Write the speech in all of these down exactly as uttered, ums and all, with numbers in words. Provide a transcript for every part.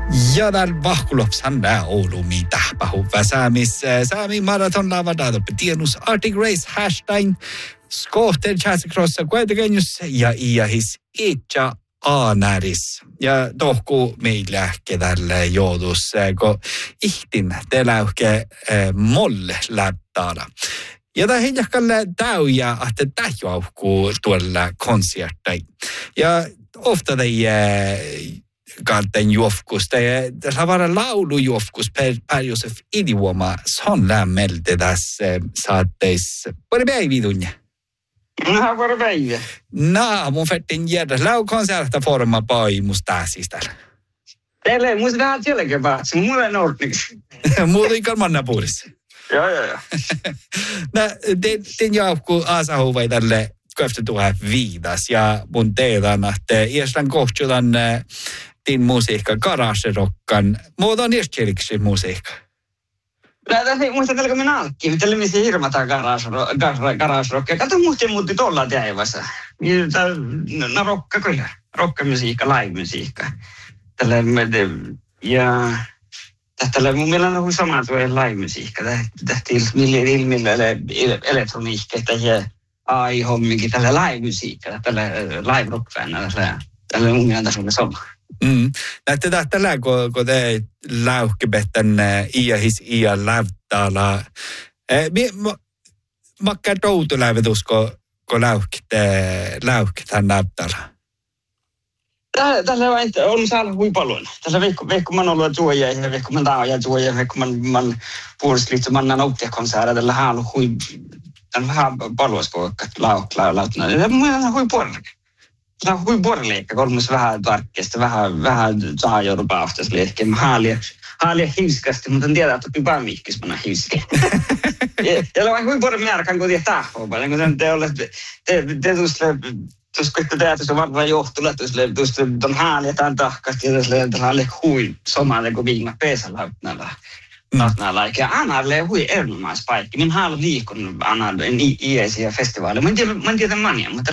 Ja täällä vahkulopsan nää Oulu mitä pahuva saamis saami maraton lavadato tienus Arctic Race hashtag skohten chatsicrossa kuitenkin ja iahis itcha aanäris. Ja tohku meillä ketälle joutus, kun ihtin teläyke molle läptaada. Ja tämä hiljakalle täyjä, että tähjauhkuu tuolla konserttai. Ja ofta ei kanten juofkus, tämä var laulujuofkus per, per Josef idioma, sån lämmelte tässä saatteissa. Var päivi tunne? No, var päivi. No, mun fettin järjä. Lau konserta forma pai musta siis täällä. Teillä ei musta vähän sielläkin päässä, mulla on ordniksi. Mulla ei kalmanna puolissa. Joo, joo, joo. No, den jauhku asahuvai tälle kohta tuohon viidas ja mun teetan, että iästän kohtuutan din musiikka garagerockan. Muuta on iästjeliksi musiikka. No, tässä muista tällä kun minä alkkiin, tällä missä hirmataan garagerockia. Kato muuten muutti tuolla teivassa. No rocka kyllä, rockamusiikka, live-musiikka. Tällä ja... Tällä mun mielestä on sama tuo live-musiikka. Tähti ilmillä elektroniikka ja A I-homminkin tällä live-musiikka, tällä live-rock-fännä. Tällä mun mielestä on sama. Mm. Näette tällä, kun, kun te läuhkebettän iähis iä lävtäällä. Makka toutu lävetus, kun, kun läuhketään lävtäällä? Tällä on saanut hui paljon. Tällä veikko, veikko man ollut tuoja ja veikko man taaja tuoja, veikko man, man puolestaan man nauttia konserter. Tällä on ollut hui, tällä on vähän paljon skoikka lautuna. Tällä on hui puolella. Tällä on hui puolella, kolmas vähän tarkkeesta, vähän, vähän taajoudun pähtäisi liekkiä. Mä haalia, haalia hiiskasti, mutta en tiedä, että on paljon viikkis mä hiiski. Ja on hui puolella määräkään, kun tiedät tahvoa paljon. Kun te olette, te, te tuossa... Tuossa kun te se varmaan johtuu, että tuossa on häälietään tahkasti, ja tuossa on hui somalle kuin viime pesällä näillä. Ja aina on hui erinomaispaikka. Minä haluan liikkunut aina iäisiä festivaaleja. Mä en tiedä mania, mutta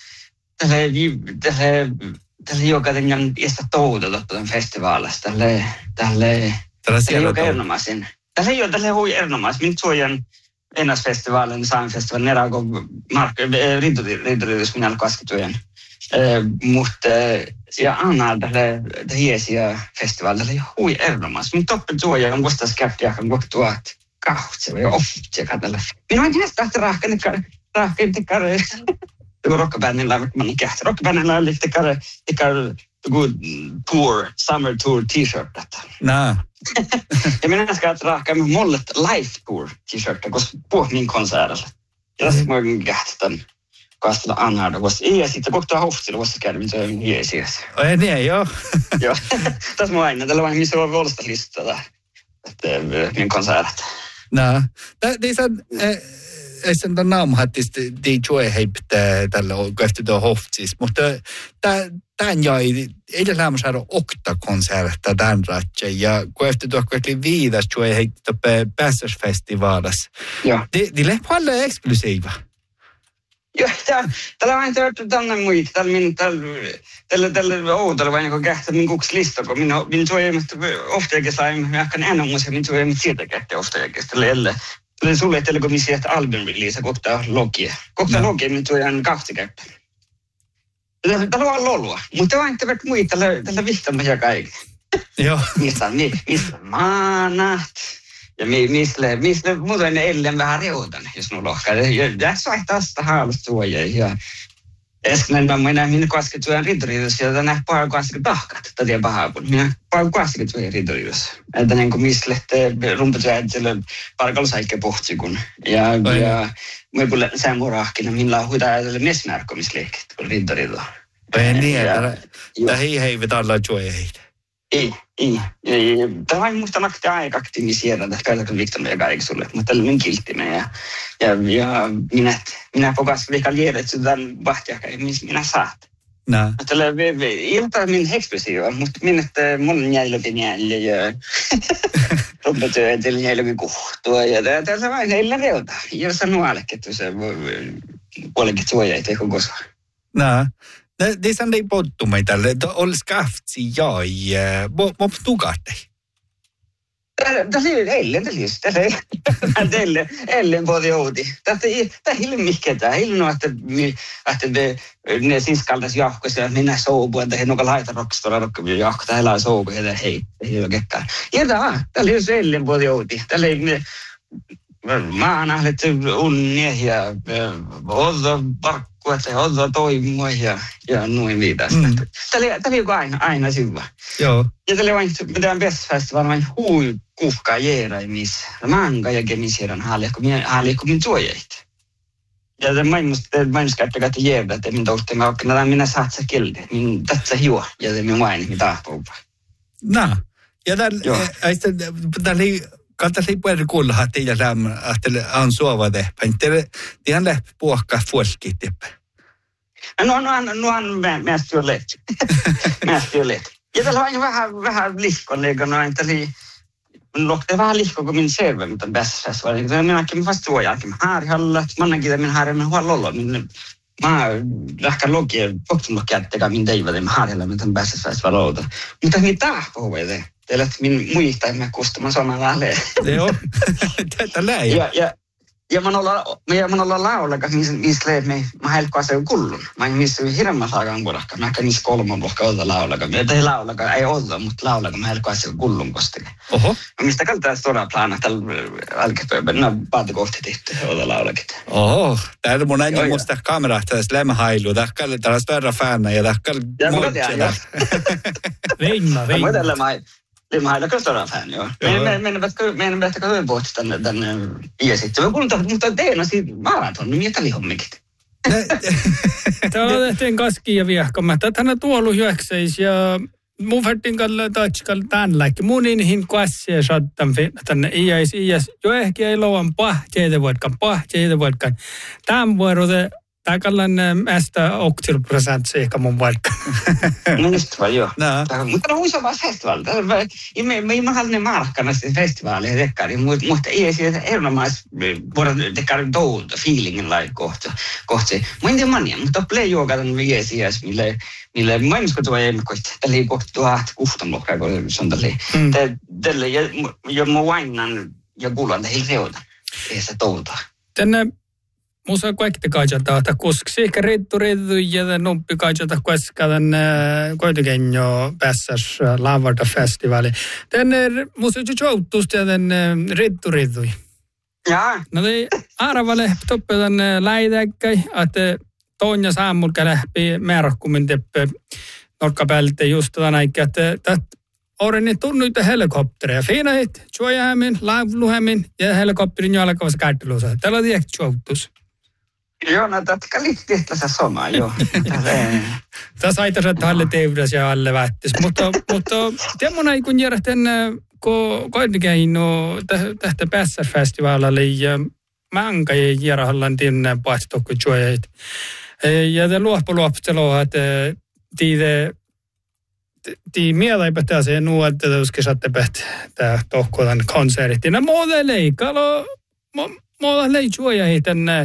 tällä joka tengan iästä toututa tuon festivaalista. Tällä joka erinomaisen. Tällä ei ole tällä hui erinomaisen. Minä suojan Ennäsfestivaalin, Saamfestivaalin, erään kun rintoriitus minä olen kasketujen. Mutta ja aina tälle hiesiä festivaalilla oli hui erinomaisesti. Min toppen suoja on vastaan skeptiakan kun tuot kahtse ja ofte katella. Minä en tiedä, että rahkan rahkan tikkare. Tuo rockabändillä mä olen kähtä. Rockabändillä oli tikkare tikkare good tour, summer tour t-shirt tätä. Nää. Ja minä äsken rahkaa mollet live tour t-shirtta, koska puhut niin konsertilla. Ja tässä mä olen kähtä tämän kastella anharda, koska ei sitten kohtaa hoftilla, koska käydä, mitä on hiesiässä. Ei niin, joo. Joo. Tässä mä aina, tällä vaan missä voi volsta listata, että niin konsertit. Nää. Det är sen sen den namn hattist de joy hype tällä kohta tuo hoftis, mutta tämän jäi edellään saada okta konsertta tämän ratse ja kohta tuo kohta viidas joy hype päästösfestivaalissa. Joo. De de leh paljon eksklusiiva. Joo, tällä vain törtty tänne muita. Tällä minun tällä tällä outolla vain kun kähtää min kuks lista, kun minä minä suojamista ofta eikä sain jahkan enää muuta min suojamista sieltä kähtää ofta eikä tällä Tuli sulle teille, kun missä jähtää album release, kohtaa logia. Kohtaa logia, minä tuojan kahti käyttää. Tällä on lolua, mutta vain te vaikka muita, tällä vihtamme ja kaikki. Joo. Mistä mistä maanat. Ja mistä, mistä muuten ellen vähän reutan, jos nuo lohkaa. Ja tässä vaihtaa sitä haalusta suojaa. Ja äsken mä minä minä kasket tuojan rintoriidossa, ja tänään paljon kasket tahkat, että tiedän pahaa. Minä paljon kasket tuojan rintoriidossa. Että niin kuin missä lähtee rumpatuäädisellä parkallusaikke pohti, kun. Ja, ja mä kun sämurahkina, minä on huitaa ajatella mesmärkomisliikkeet, kun rintoriidolla. Ei niin, että hei hei vetää alla joja heitä. Ei, ei. Tämä on musta nakti aikakin, niin sieltä, että käytäkö Viktor ja kaikki sulle, mutta tällä minun kilttinen. Ja, ja, ja minä, minä pokasin liikaa liedä, että tämän vahtiakaan, minä saat. No. Tällä ilta min ekspressiiva, mutta minä, että mun on jäljellä jäljellä ja rumpatyötä jäljellä kuhtua. Ja tässä vain heillä reuta. Ja sanoo allekin, että se puolenkin suoja ei teko koskaan. No. Det är sån där pottu mig tälle. Olis kaftsi jai. Mop tukahti. Tämä oli eilen, tämä oli eilen, eilen både outi. Tämä ei ole mikään, tämä ei ole, että, että ne siskaltas jahkoisia, että minä soubu, että he nuka laita rokstora rokkavia jahko, tämä ei ole soubu, että hei, ei ole kekään. Ja tämä, tämä oli just eilen både outi. Tämä oli, mä oon ahlettu unnia ja olla pakku, että olla toimia ja, ja noin viitästä. Mm. Tämä oli, tämä oli aina, aina syvä. Joo. Ja tämä oli vain, tämä Bästfestival vain hui kuhkaa jeera, missä manga ja gemisiran hali, kun minä suojait. Ja tämä mainos käyttää, että jeera, että minä tohtiin, että minä saat se kilde, minä tätsä hiua, ja tämä minä vain, mitä tahpoupa. No, ja tämä oli... Kantaisi puhuta kuulla, että teillä on suova tehpäin. Teidän lähti puhkaa fuolkkiin tehpäin. No, no, no, on mielestäni jo lehti. Mielestäni jo lehti. Ja täällä on vähän, vähän lihkon, eikä noin, että oli... Lohti vähän lihkon, kun minä selvä, mitä Bästfestival. Minäkin vasta suojaakin. Mä haarihalla, mä annankin, että minä haarihalla huolella. Mä lähkän logia, pohtun logia, että minä teivät, että mä haarihalla, mitä Bästfestival outa. Mutta minä tahpuhuva ei teillä, että minä muistan, että mä kustamaan saman lähleen. Joo, tätä läi. Ja, ja, ja mä oon olla laulaga, missä me, mä helkkoa se kullun. Mä en missä hirveän saakaan kuulakka. Mä ehkä niissä kolman lohka olla laulaga. Mä ei laulaga, ei olla, mutta laulaga mä helkkoa se kullun kostele. Oho. Mistä kaltaa stora plana tällä alkepööpän, no paati kohti tehty olla laulagit. Oho, täällä mun äänä musta kameraa tällaista lämmähailu. Tähkällä tällaista verran fäänä ja tähkällä moitsella. Reina, reina. Mä tällä mä Mä hain kyllä todella fan, joo. Meidän päästä katsoin pohti tänne, tänne iäsitse. Mä kuulin, mutta teillä siitä maraton, niin mitä lihommikit? Täällä tehtiin kaskia ja viehkomme. Tätä on tuollut hyökseis ja mun färtin kalle tatskal tämän läkki. Mun inhin kassia sattan tänne iäis iäs. Jo ehkä ei louan pahteita voitkaan, pahteita voitkaan. Tämän vuorote. Tämä kallan mästä oktilprosentsi ehkä mun vaikka. No just vaan, joo. No. Mutta on usein vaan festival. Me ei mahdollinen markkana sitten festivaalia tekkari, mutta ei edes erinomais voida tekkari touta feelingin lai kohta. Mä en tiedä mania, mutta play juokatan viesi iäs, mille mille maailmassa tuo ei koita. Tällä ei kohta tuhat kuhtan lohkaa, kun se on tällä. Tällä ja mä vainan ja kuulan tähän seota. Ei se touta. Tänne musa kaikki kaitsata, että koska ehkä riittu riittu ja nuppi kaitsata koska tänne kuitenkin jo päässäs Lavarta festivali. Tänne musa joutusti ja tänne riittu riittu. Jaa. No niin, arvale toppe tänne läitäkkäi, että Toonja Saamulka lähti määräkkumin teppe nokkapäältä just tänä aikaa, että Oreni tunnuita helikoptereja. Fiinait, suojaamin, laivluhemin ja helikopterin jalkavassa kättelussa. Täällä on tiedäkö joutus. Joo, no tätä liittyy tässä samaa, joo. Tässä aitas, että alle teivdas ja alle vättis. Mutta, mutta tiedämona ei kun järjestän, kun koitinkäin tästä Bästfestivalille ja manka ja järjehallan tiedä pahtitokku suojait. Ja te luoppu luopputelua, että tiide Tii mieläipä se nuolta, että saatte päät tämä tohkolan konsertti. No muuta leikalo, muuta leiksuoja tänne